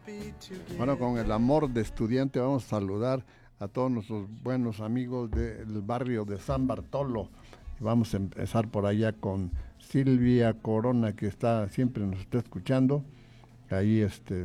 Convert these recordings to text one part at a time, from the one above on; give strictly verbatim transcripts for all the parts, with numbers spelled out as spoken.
Bueno, con el amor de estudiante vamos a saludar a todos nuestros buenos amigos del barrio de San Bartolo. Vamos a empezar por allá con Silvia Corona, que está siempre nos está escuchando. Ahí este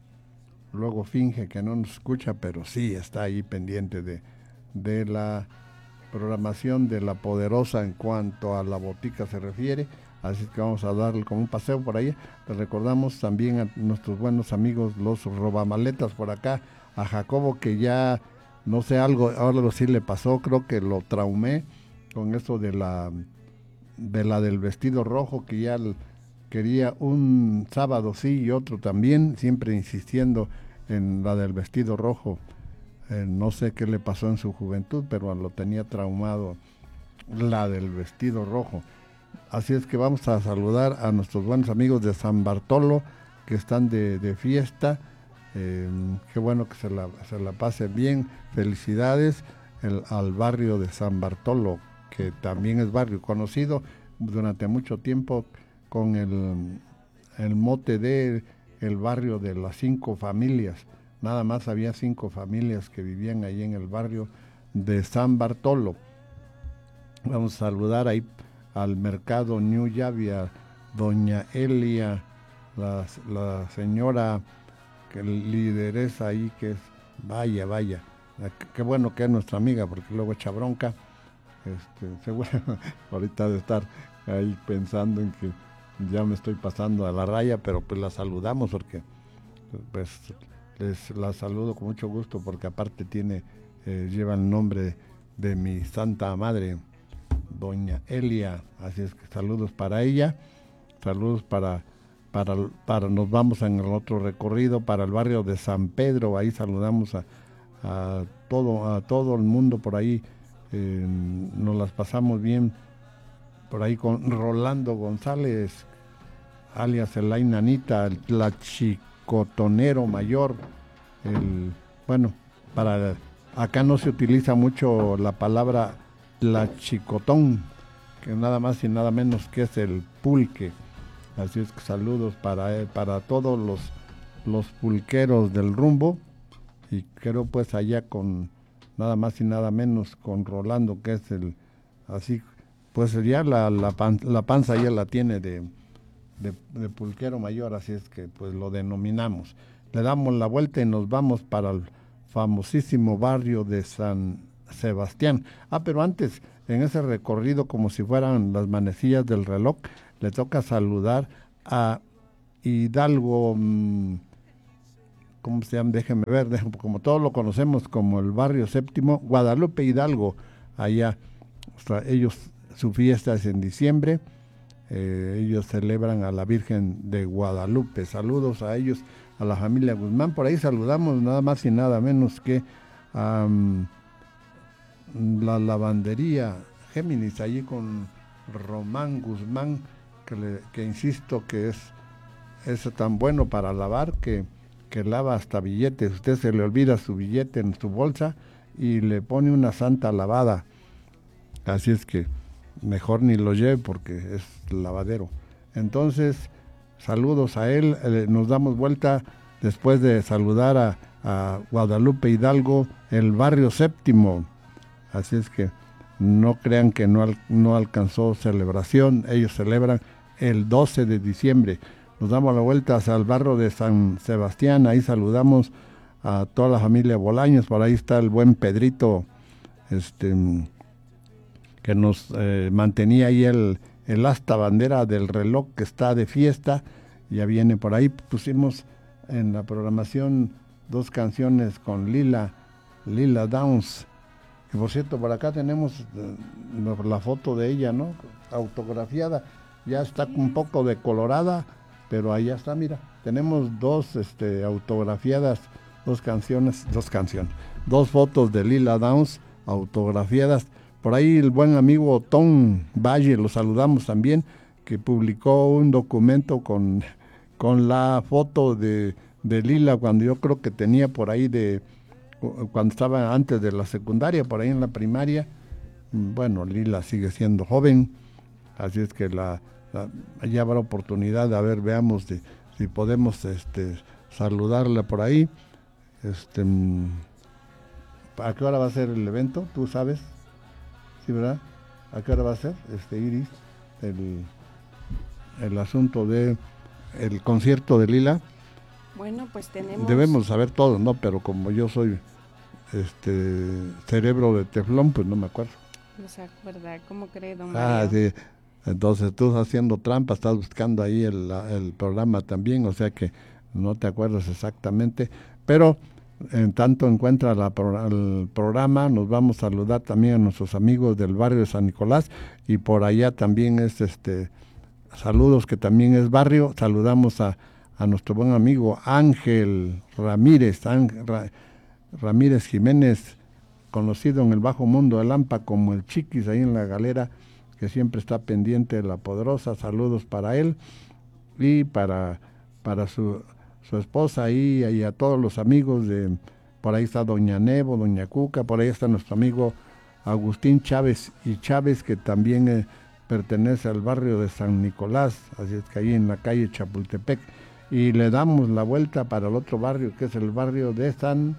luego finge que no nos escucha, pero sí está ahí pendiente de, de la programación de La Poderosa en cuanto a la botica se refiere. Así que vamos a darle como un paseo por ahí. Les recordamos también a nuestros buenos amigos los robamaletas por acá, a Jacobo, que ya no sé, algo, algo sí le pasó, creo que lo traumé con eso de la de la del vestido rojo, que ya quería un sábado sí y otro también, siempre insistiendo en la del vestido rojo. Eh, no sé qué le pasó en su juventud, pero lo tenía traumado la del vestido rojo. Así es que vamos a saludar a nuestros buenos amigos de San Bartolo que están de, de fiesta. Eh, qué bueno que se la, se la pasen bien. Felicidades el, al barrio de San Bartolo, que también es barrio conocido durante mucho tiempo con el, el mote de el barrio de las cinco familias. Nada más había cinco familias que vivían ahí en el barrio de San Bartolo. Vamos a saludar ahí al mercado New Yavia, doña Elia, la, la señora que lideresa ahí, que es, vaya, vaya, qué bueno que es nuestra amiga, porque luego echa bronca, este, seguro, ahorita de estar ahí pensando en que ya me estoy pasando a la raya, pero pues la saludamos porque pues les la saludo con mucho gusto, porque aparte tiene, eh, lleva el nombre de mi santa madre, doña Elia, así es que saludos para ella, saludos para, para, para nos vamos en el otro recorrido para el barrio de San Pedro, ahí saludamos a, a todo, a todo el mundo por ahí, eh, nos las pasamos bien por ahí con Rolando González, alias el La Nanita, el tlachicotonero mayor, el, bueno, para acá no se utiliza mucho la palabra tlachicotón, que nada más y nada menos que es el pulque. Así es que saludos para para todos los los pulqueros del rumbo, y creo pues allá con nada más y nada menos con Rolando, que es el, así pues ya la, la, pan, la panza ya la tiene de, de, de pulquero mayor, así es que pues lo denominamos. Le damos la vuelta y nos vamos para el famosísimo barrio de San Sebastián. Ah, pero antes, en ese recorrido, como si fueran las manecillas del reloj, le toca saludar a Hidalgo, mmm, ¿cómo se llama? Déjenme ver, déjenme, como todos lo conocemos como el barrio séptimo, Guadalupe Hidalgo, allá, o sea, ellos, su fiesta es en diciembre, eh, ellos celebran a la Virgen de Guadalupe. Saludos a ellos, a la familia Guzmán. Por ahí saludamos nada más y nada menos que a um, la lavandería Géminis, allí con Román Guzmán, que, le, que insisto que es, es tan bueno para lavar que, que lava hasta billetes. Usted se le olvida su billete en su bolsa y le pone una santa lavada. Así es que mejor ni lo lleve porque es lavadero. Entonces, saludos a él. Eh, nos damos vuelta después de saludar a, a Guadalupe Hidalgo, el barrio séptimo. Así es que no crean que no, al, no alcanzó celebración. Ellos celebran el doce de diciembre. Nos damos la vuelta hacia el barrio de San Sebastián. Ahí saludamos a toda la familia Bolaños. Por ahí está el buen Pedrito, este, que nos eh, mantenía ahí el, el asta bandera del reloj, que está de fiesta. Ya viene por ahí. Pusimos en la programación dos canciones con Lila, Lila Downs. Y por cierto, por acá tenemos uh, la foto de ella, ¿no? Autografiada. Ya está un poco decolorada, pero allá está, mira. Tenemos dos este, autografiadas, dos canciones, dos canciones, dos fotos de Lila Downs autografiadas. Por ahí el buen amigo Tom Valle, lo saludamos también, que publicó un documento con, con la foto de, de Lila, cuando yo creo que tenía por ahí de... cuando estaba antes de la secundaria, por ahí en la primaria. Bueno, Lila sigue siendo joven, así es que la, la ya habrá oportunidad, a ver, veamos de, si podemos este, saludarla por ahí. Este, ¿a qué hora va a ser el evento? ¿Tú sabes? ¿Sí, verdad? ¿A qué hora va a ser, este Iris? El, el asunto de el concierto de Lila. Bueno, pues tenemos... Debemos saber todo, ¿no? Pero como yo soy este cerebro de teflón, pues no me acuerdo. No se acuerda, ¿cómo cree, don Ah, Mario? sí. Entonces tú estás haciendo trampa, estás buscando ahí el, el programa también, o sea que no te acuerdas exactamente, pero en tanto encuentra la, el programa, nos vamos a saludar también a nuestros amigos del barrio de San Nicolás, y por allá también es este, saludos que también es barrio, saludamos a, a nuestro buen amigo Ángel Ramírez, Ángel Ra, Ramírez Jiménez, conocido en el bajo mundo de Lampa como el Chiquis, ahí en la galera, que siempre está pendiente de la Poderosa. Saludos para él y para, para su, su esposa ahí, y a todos los amigos de, por ahí está doña Nebo, doña Cuca, por ahí está nuestro amigo Agustín Chávez y Chávez, que también eh, pertenece al barrio de San Nicolás, así es que ahí en la calle Chapultepec, y le damos la vuelta para el otro barrio, que es el barrio de San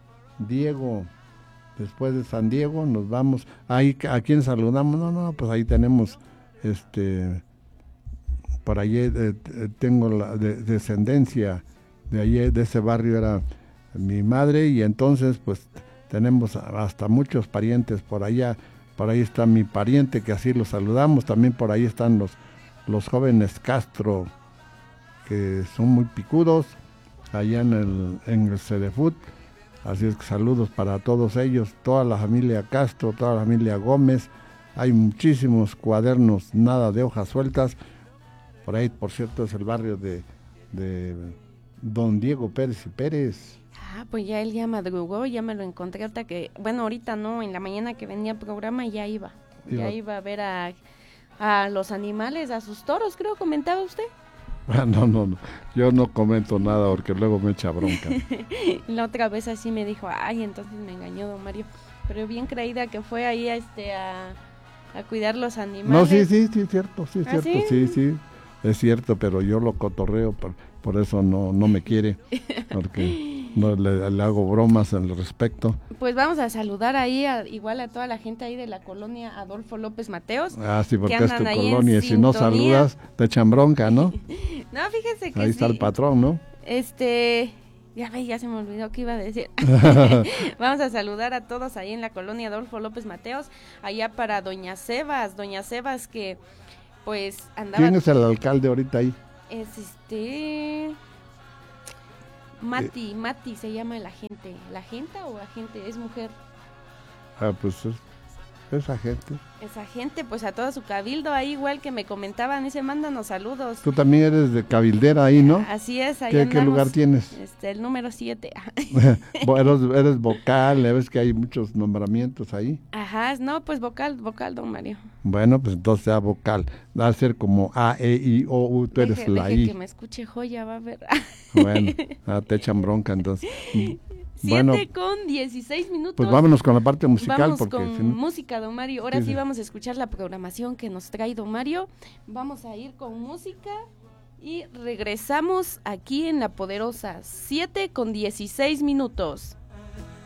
Diego. Después de San Diego nos vamos, ahí a quién saludamos, no, no, pues ahí tenemos, este, por allí eh, tengo la de, descendencia, de allí, de ese barrio era mi madre, y entonces pues tenemos hasta muchos parientes por allá, por ahí está mi pariente, que así lo saludamos, también por ahí están los, los jóvenes Castro, que son muy picudos, allá en el, en el Cedefut. Así es que saludos para todos ellos, toda la familia Castro, toda la familia Gómez. Hay muchísimos cuadernos, nada de hojas sueltas. Por ahí, por cierto, es el barrio de, de don Diego Pérez y Pérez. Ah, pues ya él ya madrugó, ya me lo encontré ahorita que, bueno, ahorita no, en la mañana que venía el programa ya iba. Ya iba a ver a, a los animales, a sus toros, creo, comentaba usted. Ah, no, no, no, yo no comento nada porque luego me echa bronca. La otra vez así me dijo, ay, entonces me engañó don Mario, pero bien creída que fue ahí a, este, a, a cuidar los animales. No, sí, sí, sí, cierto, sí, ¿Ah, cierto, sí? sí, sí, es cierto, pero yo lo cotorreo, por, por eso no, no me quiere, porque no le, le hago bromas al respecto. Pues vamos a saludar ahí a, igual a toda la gente ahí de la colonia Adolfo López Mateos. Ah, sí, porque es tu colonia, y si no saludas, te echan bronca, ¿no? No, fíjese que ahí sí. está el patrón, ¿no? Este, ya ve, ya se me olvidó qué iba a decir. Vamos a saludar a todos ahí en la colonia Adolfo López Mateos, allá para doña Sebas, doña Sebas que pues andaba... ¿Quién es el alcalde ahorita ahí? Es este... Mati, eh. Mati se llama la gente. ¿La gente o agente? Es mujer. Ah, pues es, esa gente. Esa gente, pues a todo su cabildo ahí, igual que me comentaban, ese mándanos saludos. Tú también eres de cabildera ahí, ¿no? Así es, ahí ¿Qué, andamos. ¿Qué lugar tienes? Este, el número siete. eres, eres vocal, ves que hay muchos nombramientos ahí. Ajá, no, pues vocal, vocal, don Mario. Bueno, pues entonces sea vocal. Va a ser como A, E, I, O, U, tú eres deje, la deje I. que me escuche joya, va a ver. Bueno, ah, te echan bronca entonces. Siete bueno, con dieciséis minutos. Pues vámonos con la parte musical. Vamos porque con si no... música, don Mario. Ahora sí, sí, sí vamos a escuchar la programación que nos trae don Mario. Vamos a ir con música y regresamos aquí en La Poderosa. Siete con dieciséis minutos.